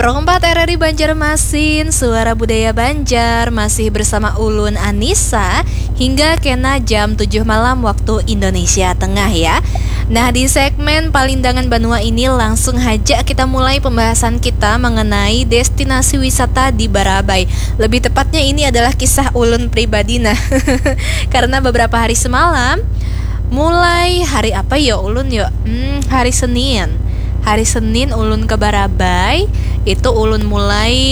Pro 4 RRI Banjarmasin, Suara Budaya Banjar, masih bersama Ulun Anissa hingga kena jam 7 malam waktu Indonesia Tengah ya. Nah, di segmen Palindangan Banua ini langsung aja kita mulai pembahasan kita mengenai destinasi wisata di Barabai. Lebih tepatnya ini adalah kisah Ulun pribadi. Nah, karena beberapa hari semalam, mulai hari apa ya Ulun yuk? Hari Senin. Hari Senin Ulun ke Barabai, itu Ulun mulai